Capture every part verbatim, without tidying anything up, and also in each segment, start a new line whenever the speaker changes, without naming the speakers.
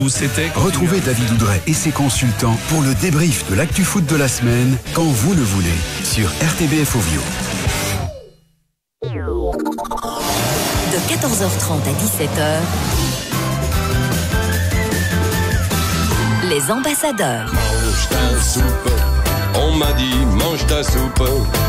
C'était
Retrouvez David Oudret et ses consultants pour le débrief de l'actu foot de la semaine quand vous le voulez sur R T B F Ovio.
De quatorze heures trente à dix-sept heures, les ambassadeurs.
Mange ta soupe, on m'a dit mange ta soupe,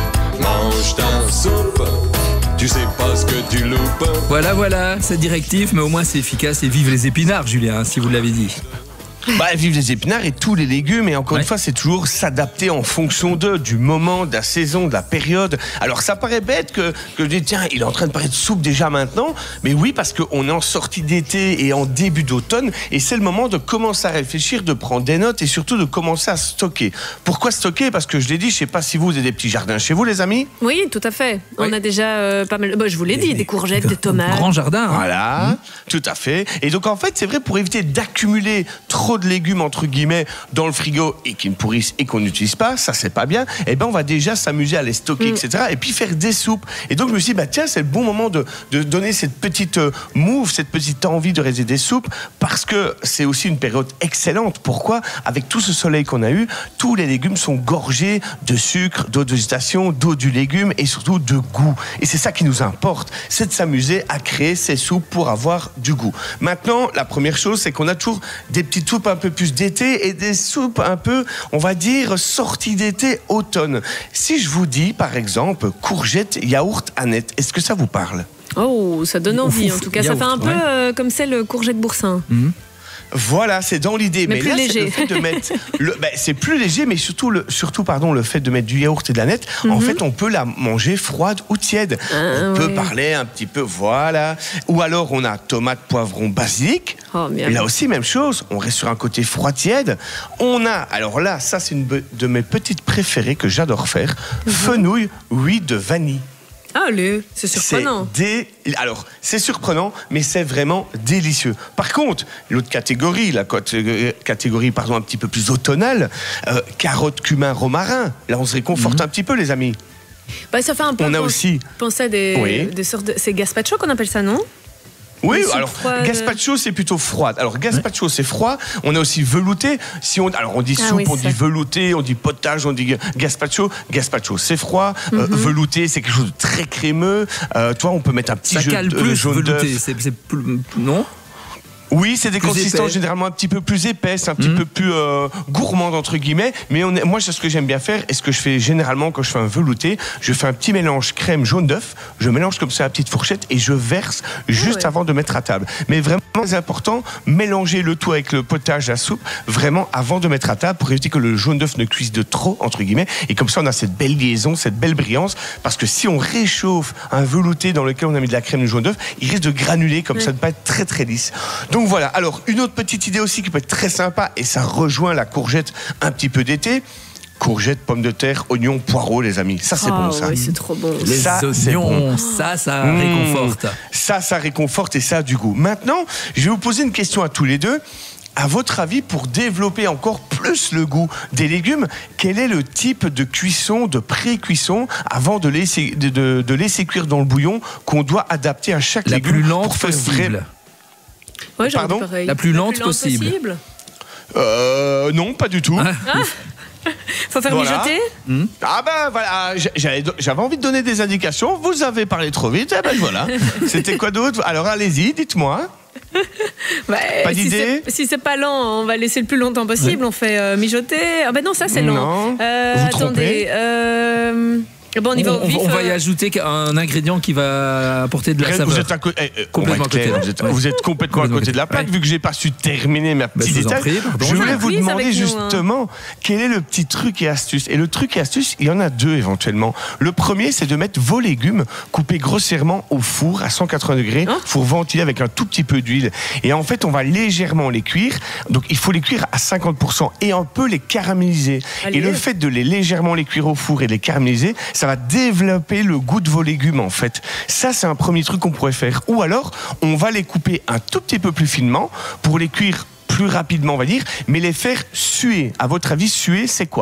mange ta soupe, tu sais pas ce que tu loupes.
Voilà, voilà, c'est directif, mais au moins c'est efficace et vive les épinards, Julien, si vous l'avez dit.
Bah, vive les épinards et tous les légumes, et encore
ouais.
une fois, c'est toujours s'adapter en fonction d'eux, du moment, de la saison, de la période. Alors, ça paraît bête que, que je dis, tiens, il est en train de parler de soupe déjà maintenant, mais oui, parce qu'on est en sortie d'été et en début d'automne, et c'est le moment de commencer à réfléchir, de prendre des notes et surtout de commencer à stocker. Pourquoi stocker ? Parce que je l'ai dit, je sais pas si vous avez des petits jardins chez vous, les amis ?
Oui, tout à fait. Oui. On a déjà euh, pas mal. Bah, je vous l'ai dit, des, des courgettes, des tomates.
Grand jardin. Hein.
Voilà, mmh. tout à fait. Et donc, en fait, c'est vrai, pour éviter d'accumuler trop de légumes entre guillemets dans le frigo et qui ne pourrissent et qu'on n'utilise pas, ça c'est pas bien, et ben on va déjà s'amuser à les stocker, mm. et cetera. Et puis faire des soupes. Et donc je me suis dit, bah tiens, c'est le bon moment de, de donner cette petite euh, move, cette petite envie de réaliser des soupes, parce que c'est aussi une période excellente. Pourquoi ? Avec tout ce soleil qu'on a eu, tous les légumes sont gorgés de sucre, d'eau de végétation, d'eau du légume et surtout de goût. Et c'est ça qui nous importe, c'est de s'amuser à créer ces soupes pour avoir du goût. Maintenant, la première chose, c'est qu'on a toujours des petites soupes un peu plus d'été et des soupes un peu, on va dire, sorties d'été, automne. Si je vous dis, par exemple, courgettes, yaourt, Annette, est-ce que ça vous parle ?
Oh, ça donne envie, en tout cas.
Yaourt,
ça fait un peu
ouais.
euh, comme celle courgette boursin.
Mmh.
Voilà, c'est dans l'idée.
Mais, mais plus
là,
léger.
C'est, le fait de mettre le, ben, c'est plus léger, mais surtout, le, surtout pardon, le fait de mettre du yaourt et de la nette, mm-hmm. en fait, on peut la manger froide ou tiède. Ah, on ouais. peut parler un petit peu, voilà. Ou alors, on a tomate, poivron, basilic. Oh, là aussi, même chose. On reste sur un côté froid-tiède. On a, alors là, ça, c'est une de mes petites préférées que j'adore faire. Mm-hmm. Fenouil, huile de vanille.
Ah, le, c'est surprenant.
C'est dé... Alors, c'est surprenant, mais c'est vraiment délicieux. Par contre, l'autre catégorie, la catégorie pardon, un petit peu plus automnale, euh, carottes, cumin, romarin. Là, on se réconforte mmh. un petit peu, les amis.
Bah, ça fait un peu.
On a
pense,
aussi.
Penser à des, oui. des sortes de. C'est gazpacho qu'on appelle ça, non ?
Oui, alors froide. Gazpacho c'est plutôt froid. Alors gazpacho c'est froid. On a aussi velouté. Si on, alors on dit soupe, ah oui, on dit velouté, on dit potage, on dit gazpacho. Gazpacho c'est froid. Mm-hmm. Euh, velouté c'est quelque chose de très crémeux. Euh, toi, on peut mettre un petit
ça
jeu
cale
de
plus,
jaune d'œuf.
C'est, c'est plus, non ?
Oui, c'est des
plus
consistances
épais.
généralement un petit peu plus épaisses, un petit mmh. peu plus euh, gourmandes entre guillemets. Mais on est, moi, c'est ce que j'aime bien faire et ce que je fais généralement quand je fais un velouté. Je fais un petit mélange crème jaune d'œuf. Je mélange comme ça à la petite fourchette et je verse juste ouais. avant de mettre à table. Mais vraiment, c'est important, mélanger le tout avec le potage, la soupe, vraiment avant de mettre à table pour éviter que le jaune d'œuf ne cuise de trop entre guillemets. Et comme ça, on a cette belle liaison, cette belle brillance. Parce que si on réchauffe un velouté dans lequel on a mis de la crème jaune d'œuf, il risque de granuler comme ouais. ça, de pas être très très lisse. Donc voilà. Alors, une autre petite idée aussi qui peut être très sympa, et ça rejoint la courgette un petit peu d'été. Courgettes, pommes de terre, oignons, poireaux, les amis. Ça, c'est
oh,
bon, ça.
Oui, c'est trop bon.
Les
ça,
oignons,
bon.
ça, ça
mmh,
réconforte.
Ça, ça réconforte et ça a du goût. Maintenant, je vais vous poser une question à tous les deux. À votre avis, pour développer encore plus le goût des légumes, quel est le type de cuisson, de pré-cuisson, avant de laisser, de, de, de laisser cuire dans le bouillon, qu'on doit adapter à chaque
la
légume
plus lente
pour faire
possible.
vrai...
Ouais,
Pardon ?
pareil.
La plus lente,
la plus lente
possible.
possible.
Euh, non, pas du tout.
Ah.
Ah. Faut faire
voilà.
mijoter
mmh. Ah ben voilà, j'avais, j'avais envie de donner des indications. Vous avez parlé trop vite, eh ben voilà. C'était quoi d'autre ? Alors allez-y, dites-moi.
Bah,
pas d'idée ?
Si c'est, si c'est pas lent, on va laisser le plus longtemps possible. Oui. On fait euh, mijoter. Ah ben non, ça c'est lent.
Non.
Euh,
Vous
attendez. Euh... Bon, on, y va
on,
vif,
on va y
euh...
ajouter un ingrédient qui va apporter de la saveur.
Vous êtes, à co- eh, eh,
complètement
clair,
côté.
Vous êtes, vous êtes complètement à côté de la plaque, ouais. Vu que j'ai pas su terminer ma petite
bah,
détail. Je, je voulais vous demander justement nous, hein. quel est le petit truc et astuce. Et le truc et astuce, il y en a deux éventuellement. Le premier, c'est de mettre vos légumes coupés grossièrement au four à cent quatre-vingts degrés, hein? Four ventilé avec un tout petit peu d'huile. Et en fait, on va légèrement les cuire. Donc, il faut les cuire à cinquante pour cent et un peu les caraméliser. Allez. Et le fait de les légèrement les cuire au four et les caraméliser, ça va développer le goût de vos légumes en fait. Ça c'est un premier truc qu'on pourrait faire. Ou alors on va les couper un tout petit peu plus finement pour les cuire plus rapidement on va dire, mais les faire suer. À votre avis suer c'est quoi ?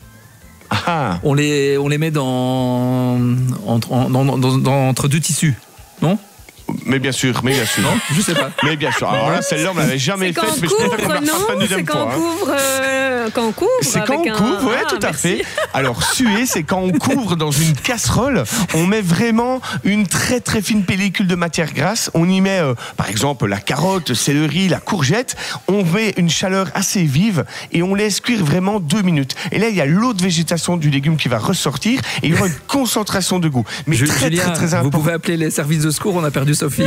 Ah.
On les on les met dans entre, dans, dans, dans, entre deux tissus, non ?
Mais bien sûr, mais bien sûr.
Non, je sais pas.
Mais bien sûr. Alors là, celle-là, on l'avait jamais
C'est quand
faite,
on
mais je préfère
couvre,
qu'on la refasse
non
pas une deuxième
C'est quand
fois.
on
hein.
couvre, euh, quand on couvre.
C'est quand
avec
on
un-
couvre, ouais,
Ah,
tout à
merci.
fait. Alors, suer, c'est quand on couvre dans une casserole, on met vraiment une très très fine pellicule de matière grasse. On y met, euh, par exemple, la carotte, le céleri, la courgette. On met une chaleur assez vive et on laisse cuire vraiment deux minutes. Et là, il y a l'eau de végétation du légume qui va ressortir et il y aura une concentration de goût. Mais
Je-
très,
Julien,
très, très
vous
important.
pouvez appeler les services de secours, on a perdu Sophie.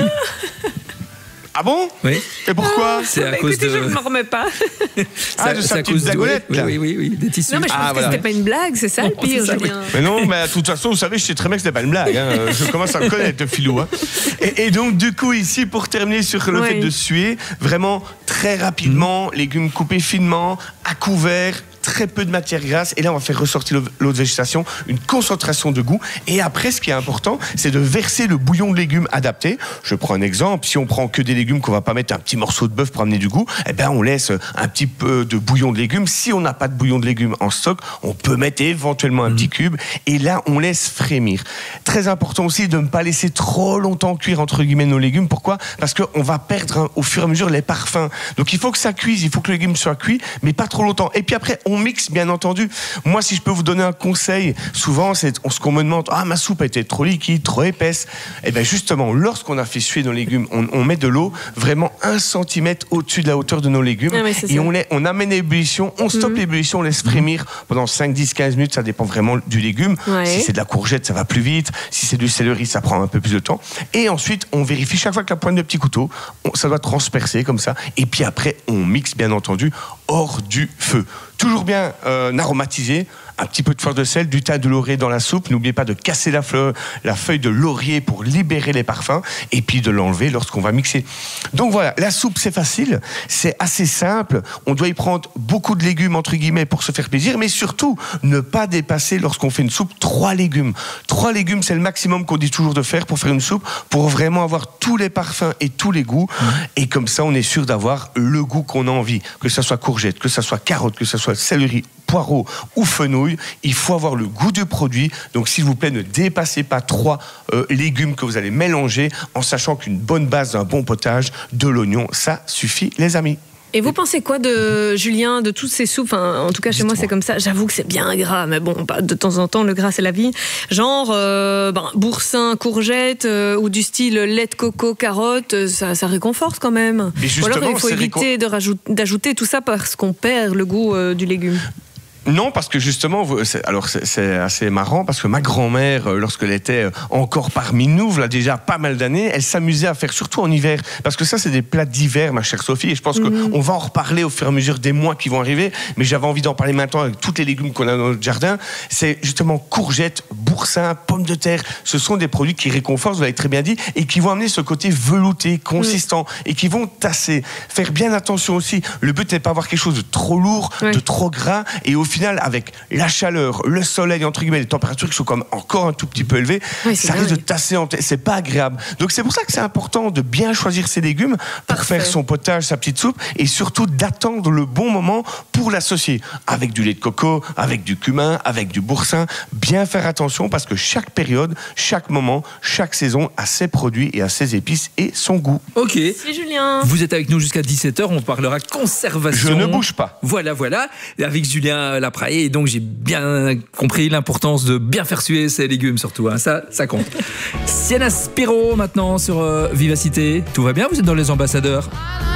Ah bon?
Oui.
Et pourquoi?
C'est à
Bah,
cause
écoutez,
de.
je ne m'en remets pas.
Ah, de
c'est
sa
à
petite
cause de-
zagoulette,
oui,
là.
oui, oui, oui, des tissus.
Non, mais je pense
Ah,
que
voilà.
c'était pas une blague, c'est ça le
Non, c'est
pire,
ça, oui.
Julien.
Mais non, mais de toute façon, vous savez, je sais très bien que c'était pas une blague. Hein. Je commence à me connaître, le filou. Hein. Et, et donc, du coup, ici, pour terminer sur le
Ouais.
fait de suer, vraiment très rapidement, légumes coupés finement, à couvert. Très peu de matière grasse et là on va faire ressortir le- l'eau de végétation, une concentration de goût et après ce qui est important c'est de verser le bouillon de légumes adapté. Je prends un exemple, si on prend que des légumes qu'on va pas mettre un petit morceau de bœuf pour amener du goût, eh ben on laisse un petit peu de bouillon de légumes. Si on n'a pas de bouillon de légumes en stock, on peut mettre éventuellement un petit cube et là on laisse frémir. Très important aussi de ne pas laisser trop longtemps cuire entre guillemets nos légumes. Pourquoi? Parce qu'on va perdre hein, au fur et à mesure les parfums. Donc il faut que ça cuise, il faut que le légume soit cuit, mais pas trop longtemps. Et puis après on mixe bien entendu. Moi si je peux vous donner un conseil, souvent c'est ce qu'on me demande, ah ma soupe a été trop liquide, trop épaisse. Et bien justement lorsqu'on a fait suer nos légumes, on, on met de l'eau vraiment un centimètre au-dessus de la hauteur de nos légumes
Ah oui, c'est
et
ça.
on, les, on amène l'ébullition, on stoppe l'ébullition, on laisse frémir pendant cinq, dix, quinze minutes, ça dépend vraiment du légume.
Ouais.
Si c'est de la courgette, ça va plus vite. Si c'est du céleri, ça prend un peu plus de temps. Et ensuite, on vérifie chaque fois que la pointe de petit couteau, on- ça doit transpercer comme ça. Et puis après, on mixe bien entendu hors du feu. Toujours bien euh, aromatisé, un petit peu de fleur de sel, du thym de laurier dans la soupe. N'oubliez pas de casser la, fleur, la feuille de laurier pour libérer les parfums et puis de l'enlever lorsqu'on va mixer. Donc voilà, la soupe c'est facile, c'est assez simple. On doit y prendre beaucoup de légumes entre guillemets pour se faire plaisir, mais surtout ne pas dépasser lorsqu'on fait une soupe trois légumes. Trois légumes c'est le maximum qu'on dit toujours de faire pour faire une soupe, pour vraiment avoir tous les parfums et tous les goûts. Et comme ça on est sûr d'avoir le goût qu'on a envie, que ça soit courgette, que ça soit carotte, que ça soit céleri, poireau ou fenouil, il faut avoir le goût du produit. Donc s'il vous plaît, ne dépassez pas trois euh, légumes que vous allez mélanger en sachant qu'une bonne base d'un bon potage, de l'oignon, ça suffit les amis.
Et vous pensez quoi de Julien, de toutes ces soupes? Enfin, en tout cas, chez moi, c'est comme ça. J'avoue que c'est bien gras, mais bon, bah, de temps en temps, le gras, c'est la vie. Genre, euh, ben, boursin, courgette, euh, ou du style lait de coco, carotte, ça, ça réconforte quand même.
Et
Ou alors,
justement,
il faut
c'est
éviter de rajout- d'ajouter tout ça parce qu'on perd le goût euh, du légume.
Non, parce que justement, vous- c'est- alors c'est c'est assez marrant parce que ma grand-mère, euh, lorsqu'elle était euh, encore parmi nous, là déjà pas mal d'années, elle s'amusait à faire surtout en hiver, parce que ça c'est des plats d'hiver, ma chère Sophie, et je pense
Mhm.
qu'on va en reparler au fur et à mesure des mois qui vont arriver, mais j'avais envie d'en parler maintenant avec tous les légumes qu'on a dans notre jardin. C'est justement courgettes, boursin, pommes de terre. Ce sont des produits qui réconfortent, vous l'avez très bien dit, et qui vont amener ce côté velouté, consistant, et qui vont tasser. Faire bien attention aussi. Le but n'est pas avoir quelque chose de trop lourd,
Ouais.
de trop gras, et au final, avec la chaleur, le soleil, entre guillemets, les températures qui sont comme encore un tout petit peu élevées,
Oui, c'est
ça risque de
dingue.
tasser en tête. C'est pas agréable. Donc c'est pour ça que c'est important de bien choisir ses légumes pour
Parfait.
faire son potage, sa petite soupe, et surtout d'attendre le bon moment pour l'associer avec du lait de coco, avec du cumin, avec du boursin. Bien faire attention parce que chaque période, chaque moment, chaque saison a ses produits et a ses épices et son goût.
Ok.
Merci Julien.
Vous êtes avec nous jusqu'à dix-sept heures, on parlera conservation.
Je ne bouge pas.
Voilà, voilà, avec Julien Lapraille. Et donc j'ai bien compris l'importance de bien faire suer ses légumes surtout. Hein. Ça, ça compte. Sienna Spiro maintenant sur euh, Vivacité. Tout va bien, vous êtes dans les ambassadeurs?